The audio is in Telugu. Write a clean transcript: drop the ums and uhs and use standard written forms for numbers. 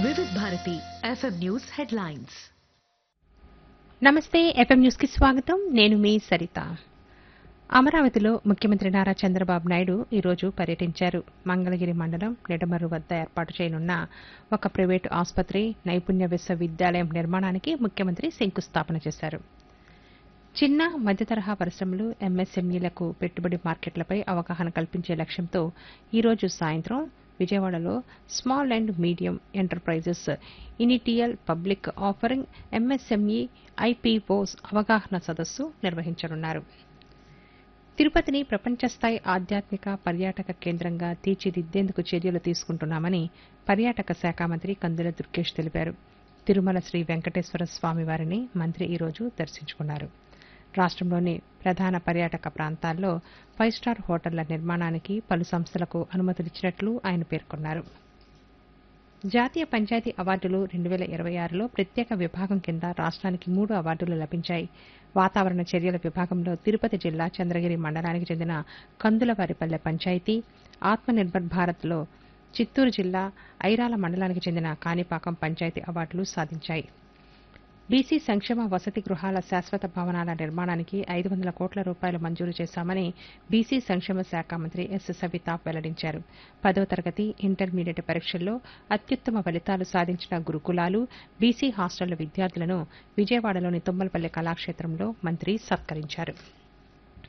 వివిధ భారతి ఎఫ్ఎం న్యూస్ హెడ్లైన్స్. నమస్తే, ఎఫ్ఎం న్యూస్ కి స్వాగతం. నేను మీ సరిత. అమరావతిలో ముఖ్యమంత్రి నారా చంద్రబాబు నాయుడు ఈరోజు పర్యటించారు. మంగళగిరి మండలం నిడమర్రు వద్ద ఏర్పాటు చేయనున్న ఒక ప్రైవేటు ఆసుపత్రి, నైపుణ్య విశ్వవిద్యాలయం నిర్మాణానికి ముఖ్యమంత్రి శంకుస్థాపన చేశారు. చిన్న మధ్యతరహా పరిశ్రమలు, ఎంఎస్ఎంఈలకు పెట్టుబడి మార్కెట్లపై అవగాహన కల్పించే లక్ష్యంతో ఈరోజు సాయంత్రం విజయవాడలో small and medium enterprises initial public offering MSME IPOs అవగాహన సదస్సు నిర్వహించనున్నారు. తిరుపతిని ప్రపంచస్థాయి ఆధ్యాత్మిక పర్యాటక కేంద్రంగా తీర్చిదిద్దేందుకు చర్యలు తీసుకుంటున్నామని పర్యాటక శాఖ మంత్రి కందుల దుర్గేష్ తెలిపారు. తిరుమల శ్రీ వెంకటేశ్వర స్వామివారిని మంత్రి ఈరోజు దర్శించుకున్నారు. రాష్ట్రంలోని ప్రధాన పర్యాటక ప్రాంతాల్లో 5 స్టార్ హోటళ్ల నిర్మాణానికి పలు సంస్థలకు అనుమతులిచ్చినట్లు ఆయన పేర్కొన్నారు. జాతీయ పంచాయతీ అవార్డులు 2026లో ప్రత్యేక విభాగం కింద రాష్ట్రానికి 3 అవార్డులు లభించాయి. వాతావరణ చర్యల విభాగంలో తిరుపతి జిల్లా చంద్రగిరి మండలానికి చెందిన కందులవారిపల్లె పంచాయతీ, ఆత్మనిర్భర్ భారత్లో చిత్తూరు జిల్లా ఐరాల మండలానికి చెందిన కాణిపాకం పంచాయతీ అవార్డులు సాధించాయి. బీసీ సంక్షేమ వసతి గృహాల శాశ్వత భవనాల నిర్మాణానికి 500 కోట్ల రూపాయలు మంజూరు చేశామని బీసీ సంక్షేమ శాఖ మంత్రి ఎస్ సవిత వెల్లడించారు. 10వ తరగతి, ఇంటర్మీడియట్ పరీక్షల్లో అత్యుత్తమ ఫలితాలు సాధించిన గురుకులాలు, బీసీ హాస్టళ్ల విద్యార్థులను విజయవాడలోని తుమ్మలపల్లి కళాక్షేత్రంలో మంత్రి సత్కరించారు.